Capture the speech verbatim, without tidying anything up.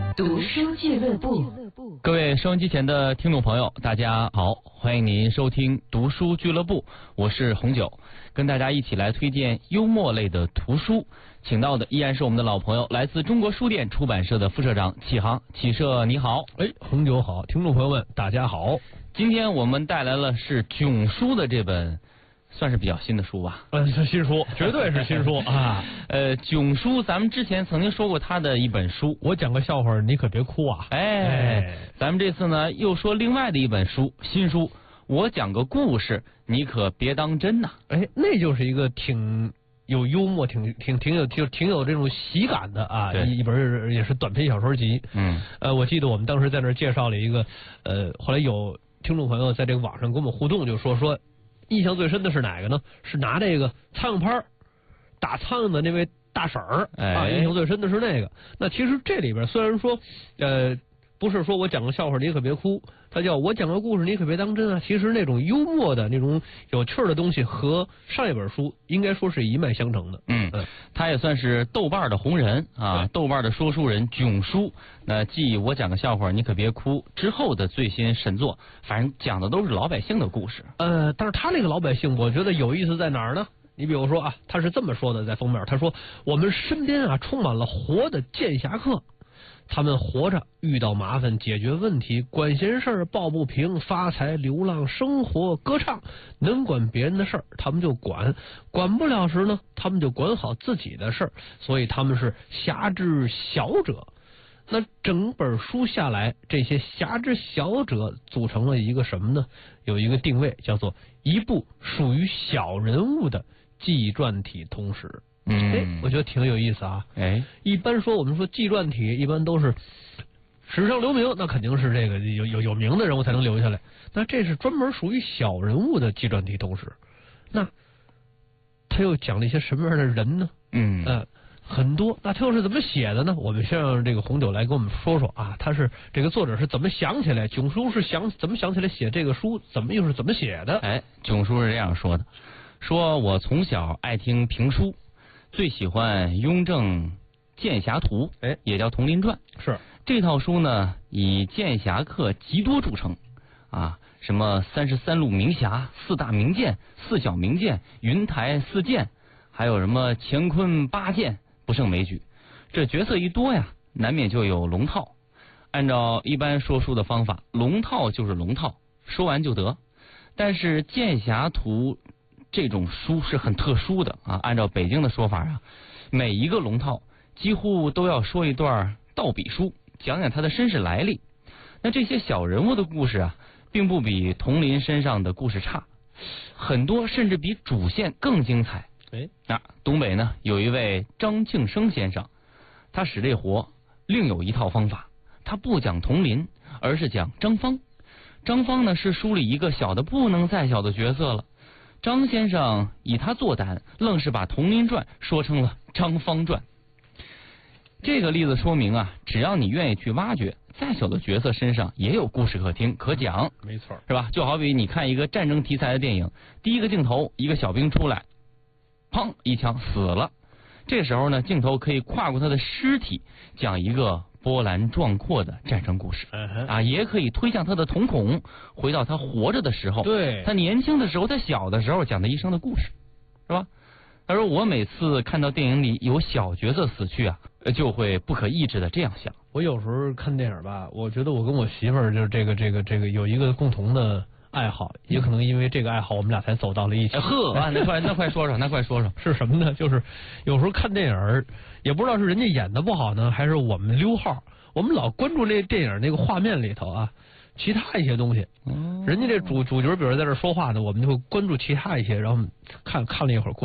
读书俱乐部， 各位收音机前的听众朋友，大家好，欢迎您收听读书俱乐部，我是红九，跟大家一起来推荐幽默类的图书。请到的依然是我们的老朋友，来自中国书店出版社的副社长启航。启社你好。 哎，红九好，听众朋友们大家好。 今天我们带来了是囧书的这本算是比较新的书吧？ 嗯，是新书，绝对是新书啊！ 呃，囧书，咱们之前曾经说过他的一本书， 我讲个笑话，你可别哭啊！ 哎，哎咱们这次呢又说另外的一本书，新书，我讲个故事，你可别当真呐！ 哎，那就是一个挺有幽默、挺挺挺有就挺有这种喜感的啊，一一本也是短篇小说集。嗯，呃，我记得我们当时在那儿介绍了一个，呃，后来有听众朋友在这个网上跟我们互动，就说说。印象最深的是哪个呢？是拿这个苍蝇拍打苍蝇的那位大婶儿、哎、啊，印象最深的是那个。那其实这里边虽然说，呃，不是说我讲个笑话你可别哭，它叫我讲个故事你可别当真啊。其实那种幽默的那种有趣的东西和上一本书应该说是一脉相承的。 嗯，嗯他也算是豆瓣的红人啊，豆瓣的说书人囧书。那继我讲个笑话你可别哭之后的最新神作，反正讲的都是老百姓的故事。 呃，但是他那个老百姓我觉得有意思在哪儿呢？你比如说啊，他是这么说的，在封面他说我们身边啊充满了活的剑侠客，他们活着遇到麻烦解决问题，管闲事抱不平，发财流浪生活歌唱，能管别人的事儿他们就管，管不了时呢他们就管好自己的事儿，所以他们是侠之小者。那整本书下来，这些侠之小者组成了一个什么呢？有一个定位叫做一部属于小人物的纪传体通史。嗯，哎，我觉得挺有意思啊。哎，一般说我们说纪传体，一般都是史上留名，那肯定是这个有有有名的人物才能留下来。那这是专门属于小人物的纪传体通史。那他又讲了一些什么样的人呢？嗯，呃，很多。那他又是怎么写的呢？我们先让这个红酒来跟我们说说啊，他是这个作者是怎么想起来，囧叔是想怎么想起来写这个书，怎么又是怎么写的？ 哎，囧叔是这样说的，说我从小爱听评书。最喜欢雍正剑侠图，哎，也叫铜林传。是这套书呢，以剑侠客极多著称啊，什么三十三路名侠、四大名剑、四小名剑、云台四剑，还有什么乾坤八剑，不胜枚举。这角色一多呀，难免就有龙套。按照一般说书的方法，龙套就是龙套，说完就得。但是剑侠图这种书是很特殊的啊，按照北京的说法啊，每一个龙套几乎都要说一段道笔书，讲讲他的身世来历。那这些小人物的故事啊，并不比佟林身上的故事差，很多甚至比主线更精彩。哎，那东北呢，有一位张庆生先生，他使这活另有一套方法，他不讲佟林，而是讲张方。张方呢，是书里一个小的不能再小的角色了。张先生以他作胆，愣是把《佟林传》说成了《张方传》。这个例子说明啊，只要你愿意去挖掘，再小的角色身上也有故事可听可讲。没错，是吧？就好比你看一个战争题材的电影，第一个镜头一个小兵出来，砰一枪死了，这时候呢，镜头可以跨过他的尸体，讲一个波澜壮阔的战争故事、uh-huh. 啊，也可以推向他的瞳孔，回到他活着的时候，对，他年轻的时候，他小的时候讲他一生的故事，是吧？他说我每次看到电影里有小角色死去啊，就会不可抑制的这样想。 我有时候看电影吧，我觉得我跟我媳妇儿就是这个这个这个有一个共同的爱好，也可能因为这个爱好，我们俩才走到了一起。 呵、哎，那快那快说说，那快说说是什么呢？就是有时候看电影，也不知道是人家演的不好呢，还是我们溜号，我们老关注那电影那个画面里头啊，其他一些东西。人家这主主角，比如在这说话呢，我们就会关注其他一些，然后看看了一会儿。